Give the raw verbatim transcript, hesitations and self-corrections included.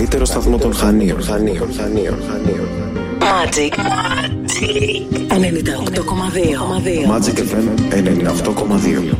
καλύτερο σταθμό των Χανίων. Χανίων, Χανίων, Χανίων. Magic. Magic. ενενήντα οκτώ κόμμα δύο. Magic εφ εμ ενενήντα οκτώ κόμμα δύο.